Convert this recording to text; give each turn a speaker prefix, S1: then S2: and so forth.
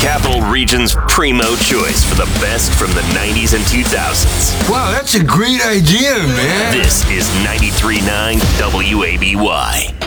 S1: Capital Region's primo choice for the best from the 90s and 2000s.
S2: Wow, that's a great idea, man.
S1: This is 93.9 WABY.